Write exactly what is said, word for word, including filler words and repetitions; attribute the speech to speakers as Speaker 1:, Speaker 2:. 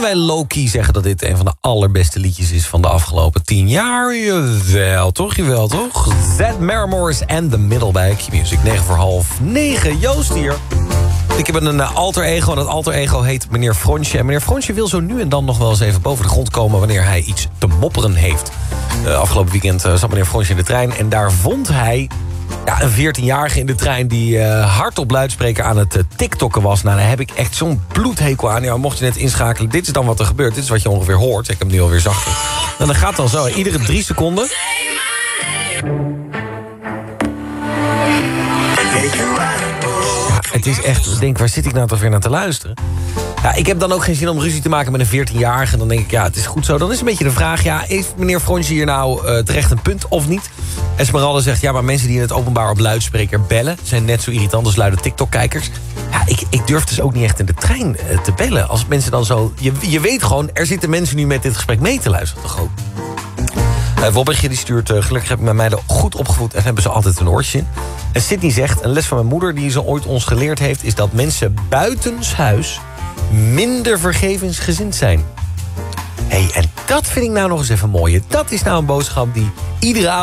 Speaker 1: Kunnen wij low-key zeggen dat dit een van de allerbeste liedjes is van de afgelopen tien jaar? Jawel, toch? Jawel, toch? Zed Maramore's and the Middle bij Q-Music. negen voor half negen. Joost hier. Ik heb een alter ego en dat alter ego heet meneer Fronsje. En meneer Fronsje wil zo nu en dan nog wel eens even boven de grond komen wanneer hij iets te mopperen heeft. Uh, afgelopen weekend uh, zat meneer Fronsje in de trein en daar vond hij ja, een veertienjarige in de trein die uh, hard op luidspreker aan het uh, tiktokken was. Nou, daar heb ik echt zo'n bloedhekel aan. Ja, mocht je net inschakelen, dit is dan wat er gebeurt. Dit is wat je ongeveer hoort. Ik heb hem nu alweer zachter. En dan gaat dan zo, iedere drie seconden. Het is echt, ik denk, waar zit ik nou toch weer naar te luisteren? Ja, ik heb dan ook geen zin om ruzie te maken met een veertienjarige. Dan denk ik, ja, het is goed zo. Dan is een beetje de vraag, ja, heeft meneer Fronsje hier nou uh, terecht een punt of niet? Esmeralda zegt, ja, maar mensen die in het openbaar op luidspreker bellen zijn net zo irritant als luide TikTok-kijkers. Ja, ik, ik durf dus ook niet echt in de trein uh, te bellen. Als mensen dan zo... Je, je weet gewoon, er zitten mensen nu met dit gesprek mee te luisteren, toch ook? Uh, Wobbertje die stuurt, uh, gelukkig heb ik mijn meiden goed opgevoed en hebben ze altijd een oortje in. En Sydney zegt, een les van mijn moeder die ze ooit ons geleerd heeft, is dat mensen buitenshuis minder vergevingsgezind zijn. Hé, hey, en dat vind ik nou nog eens even mooi. Dat is nou een boodschap die iedere